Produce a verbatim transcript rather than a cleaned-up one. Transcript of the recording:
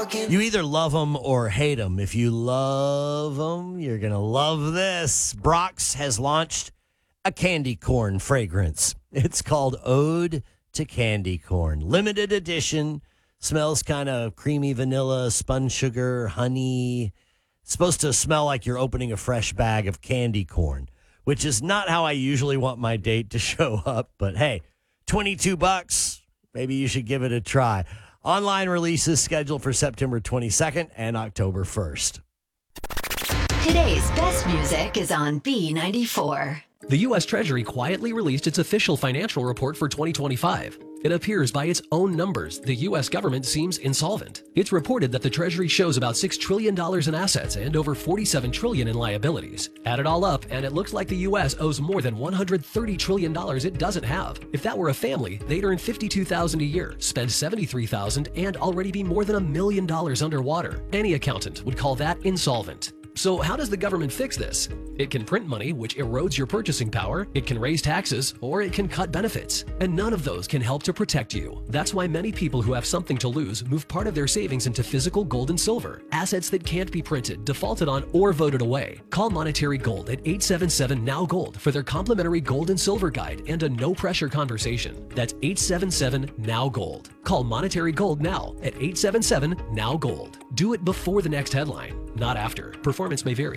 You either love them or hate them. If you love them, you're going to love this. Brock's has launched a candy corn fragrance. It's called Ode to Candy Corn. Limited edition. Smells kind of creamy vanilla, spun sugar, honey. It's supposed to smell like you're opening a fresh bag of candy corn, which is not how I usually want my date to show up. But hey, twenty-two bucks. Maybe you should give it a try. Online releases scheduled for September twenty-second and October first. Today's best music is on B ninety-four. The U S Treasury quietly released its official financial report for twenty twenty-five. It appears by its own numbers, the U S government seems insolvent. It's reported that the Treasury shows about six trillion dollars in assets and over forty-seven trillion dollars in liabilities. Add it all up, and it looks like the U S owes more than one hundred thirty trillion dollars it doesn't have. If that were a family, they'd earn fifty-two thousand dollars a year, spend seventy-three thousand dollars, and already be more than a million dollars underwater. Any accountant would call that insolvent. So how does the government fix this? It can print money, which erodes your purchasing power, it can raise taxes, or it can cut benefits. And none of those can help to protect you. That's why many people who have something to lose move part of their savings into physical gold and silver, assets that can't be printed, defaulted on, or voted away. Call Monetary Gold at eight seven seven N O W Gold for their complimentary gold and silver guide and a no-pressure conversation. That's eight seven seven N O W Gold. Call Monetary Gold now at eight seven seven N O W Gold. Do it before the next headline, not after. Performance may vary.